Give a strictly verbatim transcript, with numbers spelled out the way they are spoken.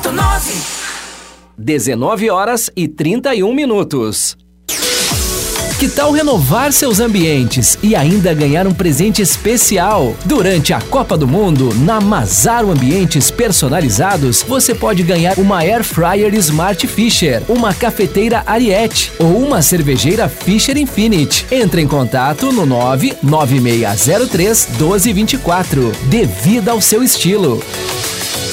ponto nove. dezenove horas e trinta e um minutos. Que tal renovar seus ambientes e ainda ganhar um presente especial? Durante a Copa do Mundo, na Mazaro Ambientes Personalizados, você pode ganhar uma Air Fryer Smart Fisher, uma cafeteira Ariete ou uma cervejeira Fisher Infinite. Entre em contato no nove nove seis zero três um dois dois quatro. Dê vida ao seu estilo.